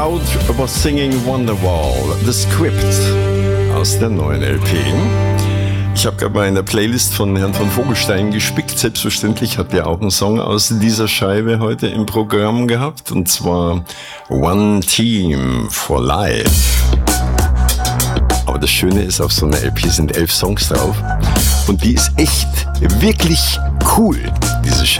Cloud was singing Wonderwall, The Script aus der neuen LP. Ich habe gerade mal in der Playlist von Herrn von Vogelstein gespickt. Selbstverständlich hat er auch einen Song aus dieser Scheibe heute im Programm gehabt. Und zwar One Team for Life. Aber das Schöne ist, auf so einer LP sind 11 Songs drauf. Und die ist echt wirklich cool.